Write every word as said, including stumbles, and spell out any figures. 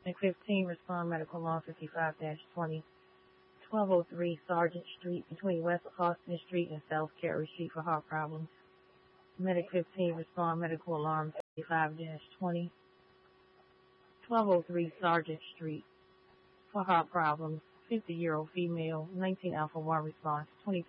Medic fifteen, respond medical alarm fifty-five twenty. twelve oh three Sergeant Street between West Austin Street and South Carey Street for heart problems. Medic fifteen, respond medical alarm fifty-five twenty. twelve oh three Sergeant Street for heart problems. fifty-year-old female, nineteen Alpha one response, twenty-three